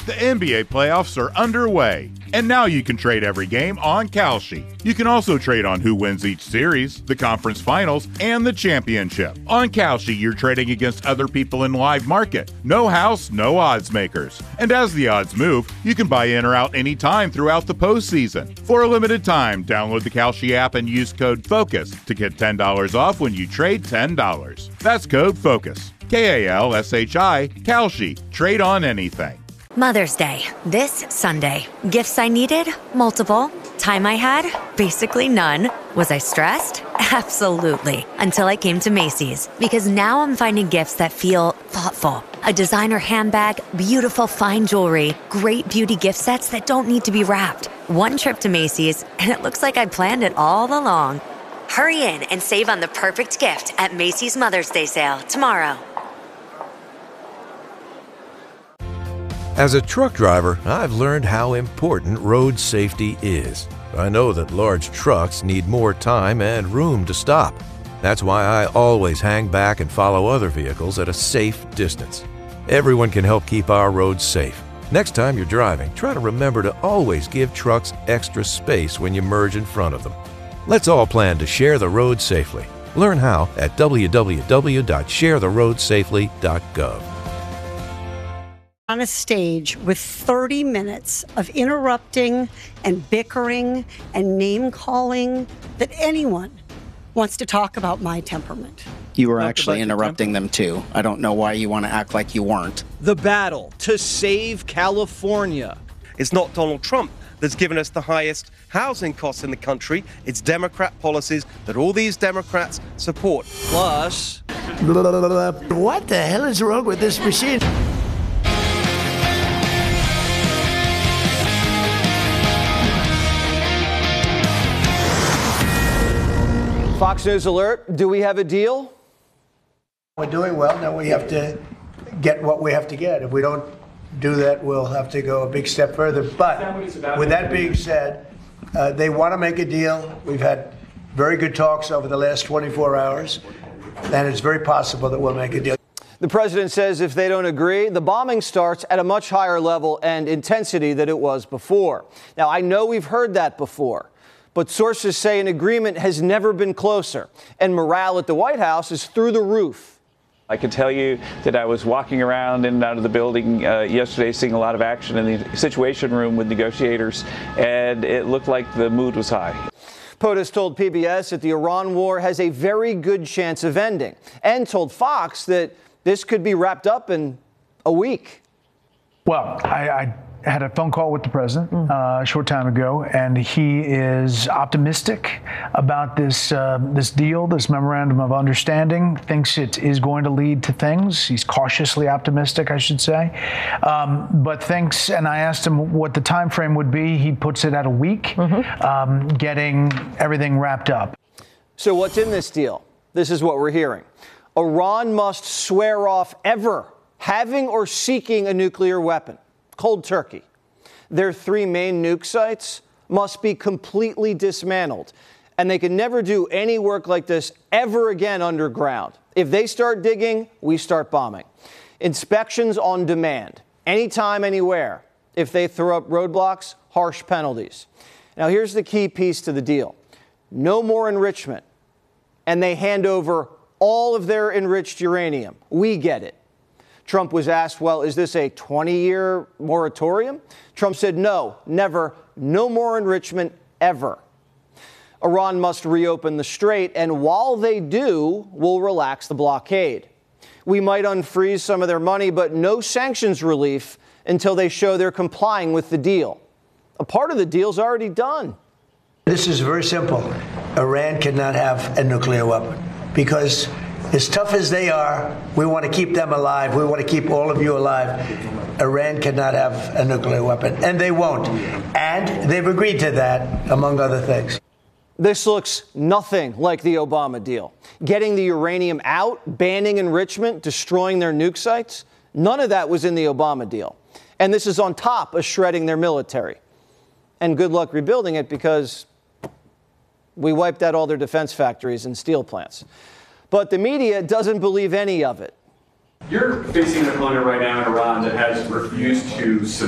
The NBA playoffs are underway, and now you can trade every game on Kalshi. You can also trade on who wins each series, the conference finals, and the championship. On Kalshi, you're trading against other people in live market. No house, no odds makers. And as the odds move, you can buy in or out anytime throughout the postseason. For a limited time, download the Kalshi app and use code FOCUS to get $10 off when you trade $10. That's code FOCUS. Kalshi, Kalshi. Trade on anything. Mother's Day, this Sunday. Gifts I needed? Multiple. Time I had? Basically none. Was I stressed? Absolutely. Until I came to Macy's. Because now I'm finding gifts that feel thoughtful. A designer handbag, beautiful fine jewelry, great beauty gift sets that don't need to be wrapped. One trip to Macy's, and it looks like I planned it all along. Hurry in and save on the perfect gift at Macy's Mother's Day sale tomorrow. As a truck driver, I've learned how important road safety is. I know that large trucks need more time and room to stop. That's why I always hang back and follow other vehicles at a safe distance. Everyone can help keep our roads safe. Next time you're driving, try to remember to always give trucks extra space when you merge in front of them. Let's all plan to share the road safely. Learn how at www.sharetheroadsafely.gov. On a stage with 30 minutes of interrupting and bickering and name-calling that anyone wants to talk about my temperament. You were actually interrupting them too. I don't know why you want to act like you weren't. The battle to save California. It's not Donald Trump that's given us the highest housing costs in the country. It's Democrat policies that all these Democrats support. Plus, what the hell is wrong with this machine? Fox News alert, do we have a deal? We're doing well. Now we have to get what we have to get. If we don't do that, we'll have to go a big step further. But with that being said, they want to make a deal. We've had very good talks over the last 24 hours, and it's very possible that we'll make a deal. The president says if they don't agree, the bombing starts at a much higher level and intensity than it was before. Now, I know we've heard that before, but sources say an agreement has never been closer, and morale at the White House is through the roof. I can tell you that I was walking around in and out of the building yesterday, seeing a lot of action in the Situation Room with negotiators, and it looked like the mood was high. POTUS told PBS that the Iran war has a very good chance of ending, and told Fox that this could be wrapped up in a week. Well, I had a phone call with the president a short time ago, and he is optimistic about this deal, this memorandum of understanding, thinks it is going to lead to things. He's cautiously optimistic, I should say, but thinks, and I asked him what the time frame would be, he puts it at a week, getting everything wrapped up. So what's in this deal? This is what we're hearing. Iran must swear off ever having or seeking a nuclear weapon. Cold turkey. Their 3 main nuke sites must be completely dismantled, and they can never do any work like this ever again underground. If they start digging, we start bombing. Inspections on demand, anytime, anywhere. If they throw up roadblocks, harsh penalties. Now, here's the key piece to the deal. No more enrichment, and they hand over all of their enriched uranium. We get it. Trump was asked, well, is this a 20-year moratorium? Trump said, no, never, no more enrichment ever. Iran must reopen the strait, and while they do, we'll relax the blockade. We might unfreeze some of their money, but no sanctions relief until they show they're complying with the deal. A part of the deal's already done. This is very simple. Iran cannot have a nuclear weapon because as tough as they are, we want to keep them alive. We want to keep all of you alive. Iran cannot have a nuclear weapon, and they won't. And they've agreed to that, among other things. This looks nothing like the Obama deal. Getting the uranium out, banning enrichment, destroying their nuke sites, none of that was in the Obama deal. And this is on top of shredding their military. And good luck rebuilding it because we wiped out all their defense factories and steel plants. But the media doesn't believe any of it. You're facing an opponent right now in Iran that has refused to